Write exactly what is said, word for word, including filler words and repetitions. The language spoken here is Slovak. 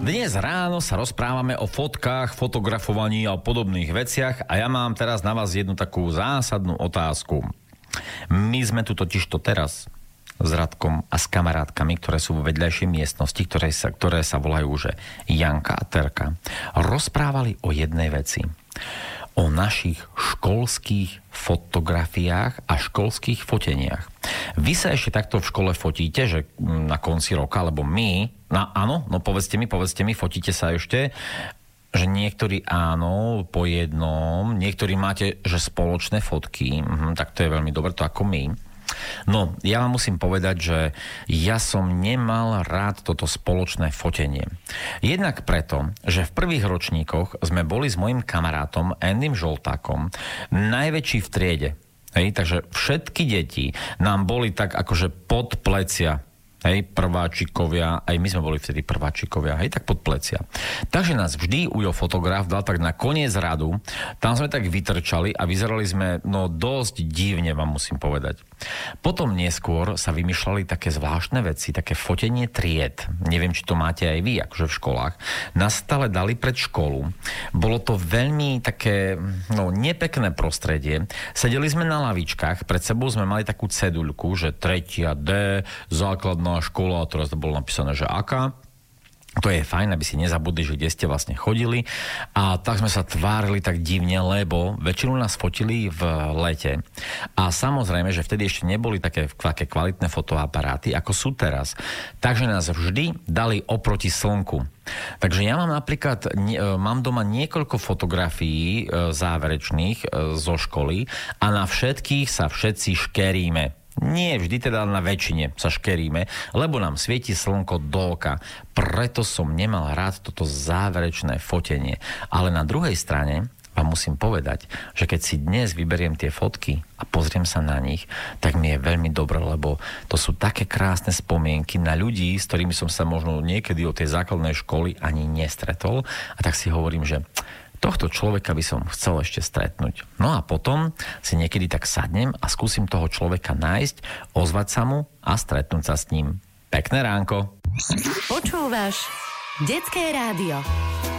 Dnes ráno sa rozprávame o fotkách, fotografovaní a o podobných veciach a ja mám teraz na vás jednu takú zásadnú otázku. My sme tu totižto teraz s Radkom a s kamarátkami, ktoré sú vo vedľajšej miestnosti, ktoré sa, ktoré sa volajú, že Janka a Terka, rozprávali o jednej veci. O našich školských fotografiách a školských foteniach. Vy sa ešte takto v škole fotíte, že na konci roka, alebo my, na, áno, no povedzte mi, povedzte mi, fotíte sa ešte, že niektorí áno, po jednom, niektorí máte, že spoločné fotky, mhm, tak to je veľmi dobre, to ako my. No, ja vám musím povedať, že ja som nemal rád toto spoločné fotenie. Jednak preto, že v prvých ročníkoch sme boli s mojim kamarátom Andym Žoltákom najväčší v triede. Hej, takže všetky deti nám boli tak akože pod plecia. Hej, prváčikovia, aj my sme boli vtedy prváčikovia, hej, tak pod plecia. Takže nás vždy ujo fotograf dal tak na koniec radu, tam sme tak vytrčali a vyzerali sme, no dosť divne, vám musím povedať. Potom neskôr sa vymýšľali také zvláštne veci, také fotenie tried. Neviem, či to máte aj vy, akože v školách. Nás stále dali pred školu. Bolo to veľmi také, no, nepekné prostredie. Sedeli sme na lavičkách, pred sebou sme mali takú ceduľku, že tretia D, základná škola, a teraz to bolo napísané, že aká. To je fajn, aby si nezabudli, že kde ste vlastne chodili. A tak sme sa tvárili tak divne, lebo väčšinu nás fotili v lete. A samozrejme, že vtedy ešte neboli také, také kvalitné fotoaparáty, ako sú teraz. Takže nás vždy dali oproti slnku. Takže ja mám napríklad, mám doma niekoľko fotografií záverečných zo školy a na všetkých sa všetci škeríme. Nie, vždy teda na väčšine sa škeríme, lebo nám svieti slnko do oka. Preto som nemal rád toto záverečné fotenie. Ale na druhej strane vám musím povedať, že keď si dnes vyberiem tie fotky a pozriem sa na nich, tak mi je veľmi dobre, lebo to sú také krásne spomienky na ľudí, s ktorými som sa možno niekedy od tej základnej školy ani nestretol. A tak si hovorím, že tohto človeka by som chcel ešte stretnúť. No a potom si niekedy tak sadnem a skúsim toho človeka nájsť, ozvať sa mu a stretnúť sa s ním. Pekné ránko. Počúvaš Detské rádio.